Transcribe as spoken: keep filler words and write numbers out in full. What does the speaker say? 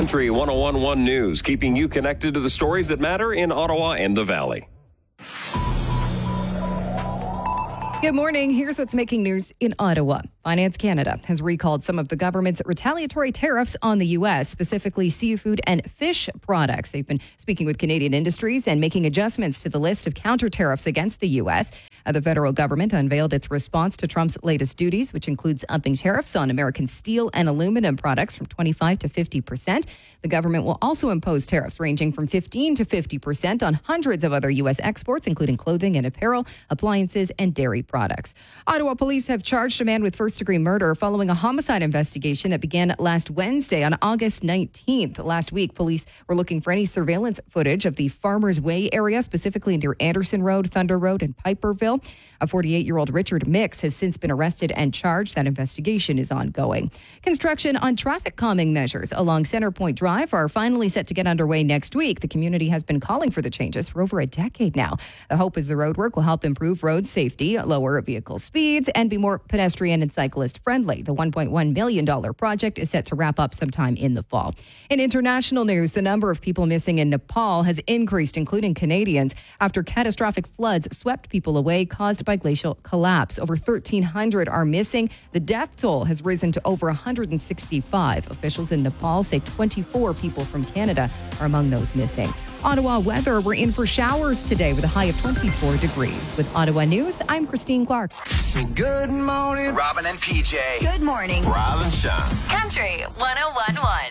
Country one oh one point one News, keeping you connected to the stories that matter in Ottawa and the Valley. Good morning. Here's what's making news in Ottawa. Finance Canada has recalled some of the government's retaliatory tariffs on the U S, specifically seafood and fish products. They've been speaking with Canadian industries and making adjustments to the list of counter tariffs against the U S. Uh, the federal government unveiled its response to Trump's latest duties, which includes upping tariffs on American steel and aluminum products from twenty-five to fifty percent. The government will also impose tariffs ranging from fifteen to fifty percent on hundreds of other U S exports, including clothing and apparel, appliances, and dairy products. Ottawa police have charged a man with first-degree murder following a homicide investigation that began last Wednesday on August nineteenth. Last week, police were looking for any surveillance footage of the Farmers Way area, specifically near Anderson Road, Thunder Road, and Piperville. A forty-eight-year-old Richard Mix has since been arrested and charged. That investigation is ongoing. Construction on traffic calming measures along Centrepoint Drive are finally set to get underway next week. The community has been calling for the changes for over a decade now. The hope is the roadwork will help improve road safety, lower vehicle speeds, and be more pedestrian and cyclist friendly. The one point one million dollars project is set to wrap up sometime in the fall. In international news, the number of people missing in Nepal has increased, including Canadians, after catastrophic floods swept people away caused by glacial collapse. Over thirteen hundred are missing. The death toll has risen to over one hundred sixty-five. Officials in Nepal say twenty-four people from Canada are among those missing. Ottawa weather, we're in for showers today with a high of twenty-four degrees. With Ottawa News, I'm Christine Clark. Good morning, Robin and P J. Good morning, Rob and Sean. Country one oh one point one.